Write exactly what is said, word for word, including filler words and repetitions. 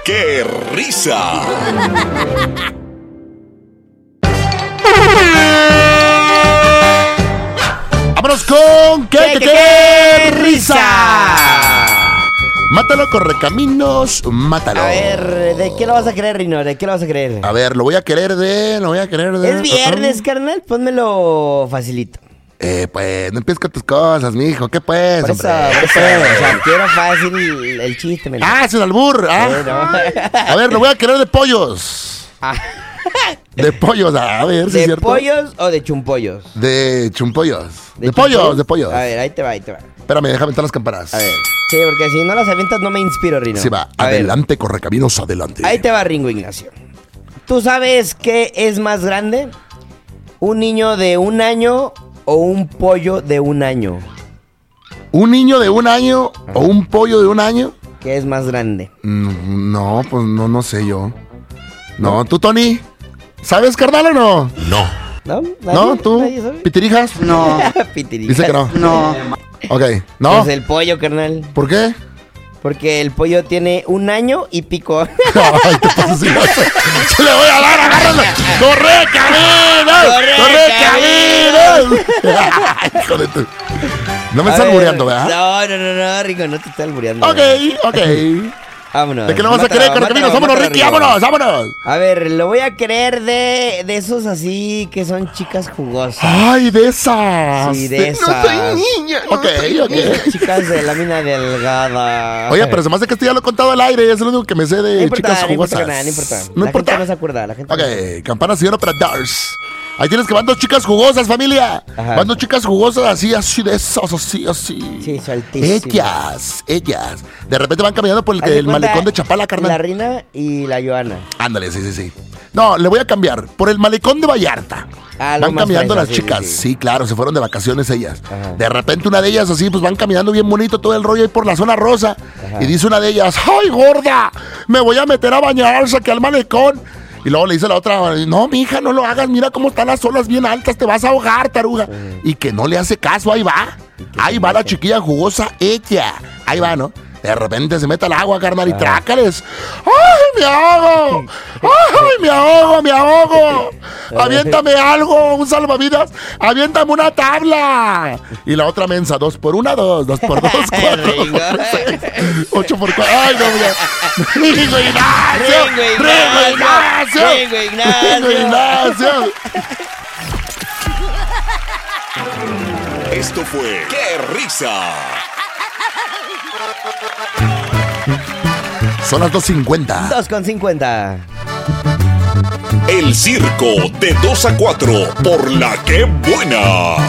¡Qué risa! ¡Vámonos con qué, qué, qué, qué risa! Mátalo, correcaminos, mátalo. A ver, ¿de qué lo vas a querer, Rino? ¿De qué lo vas a querer? A ver, lo voy a querer de... Lo voy a querer de... Es viernes, carnal, pónmelo facilito. Eh, pues, no empieces con tus cosas, mijo. ¿Qué pues, Por eso, hombre? por ¿Qué eso, pues? o sea, quiero fácil el, el chiste, men. Ah, es un albur. Ah. Eh, no. A ver, lo voy a querer de pollos. Ah. De pollos, a ver si es ¿De cierto. pollos o de chumpollos? De chumpollos. De, ¿De pollos, chumpollos? de pollos. A ver, ahí te va, ahí te va. Espérame, déjame entrar las campanas. A ver. Sí, porque si no las avientas no me inspiro, Rino. Sí, va. A ver, Adelante, correcaminos, adelante. ahí te va, Ringo Ignacio. ¿Tú sabes qué es más grande? ¿Un niño de un año o un pollo de un año? ¿Un niño de un año o un pollo de un año? ¿Qué es más grande? Mm, No, pues no, no sé yo. No, tú, Tony. ¿Sabes, carnal, o no? No. ¿No? ¿Nadie? ¿No? ¿Tú? ¿Nadie sabe? ¿Pitirijas? No. Pitirica. Dice que no. No. Ok, ¿no? Pues el pollo, carnal. ¿Por qué? Porque el pollo tiene un año y pico. Ay, te pasas sin eso. Se le voy a dar, agárralo. ¡Corre, camino! ¡Corre, camino! Hijo de tu... No me A estás ver, albureando, ¿verdad? No, no, no, no, Rico, no te estoy albureando. Ok, ¿verdad? ok. Vámonos. ¿De qué lo vas a Mátalo, querer, correcaminos? mátalo, ¡Vámonos, mátalo, Ricky! Rico. ¡Vámonos, vámonos! A ver, lo voy a querer de, de esos así que son chicas jugosas. ¡Ay, de esas! Sí, de esas. No soy niña. Ok, ok. Chicas de lámina delgada. Oye, pero se me hace que esto ya lo he contado al aire. Es lo único que me sé de No importa, chicas no importa, jugosas. nada, no importa. No la importa. gente no se acuerda, la gente no se acuerda. Ok, campana señora para Dars. Ahí tienes que van dos chicas jugosas, familia. Ajá. Van dos chicas jugosas así, así de esas, así, así. Sí, sueltísimas. Ellas, ellas. De repente van caminando por el, Haz de el cuenta, malecón de Chapala, carnal. La Rina y la Joana. Ándale, sí, sí, sí. No, le voy a cambiar. Por el malecón de Vallarta. Ah, lo Van más caminando fresa, las sí, chicas. sí, Sí, sí. claro, se fueron de vacaciones ellas. Ajá. De repente una de ellas así, pues van caminando bien bonito todo el rollo ahí por la zona rosa. Ajá. Y dice una de ellas, ¡ay, gorda! Me voy a meter a bañar, saqué al malecón. Y luego le dice la otra, no, mija, no lo hagas, mira cómo están las olas bien altas, te vas a ahogar, taruga. Uh-huh. Y que no le hace caso, ahí va. Ahí va la chiquilla jugosa, ella. Ahí va, ¿no? De repente se mete al agua, carnal, y Ah. trácales. ¡Ay, me ahogo! ¡Ay, me ahogo, me ahogo! Aviéntame algo, un salvavidas. Aviéntame una tabla. Y la otra mensa, dos por una, dos, dos por dos, cuatro, dos por seis, ocho por cuatro. ¡Ay, no, mira! ¡Ringo Ignacio! Ringo Ignacio, ¡Ringo Ignacio! Ringo ¡Ringo Ignacio! Esto fue ¡Qué risa! Son las dos cincuenta. dos con cincuenta. El circo de dos a cuatro por la que buena.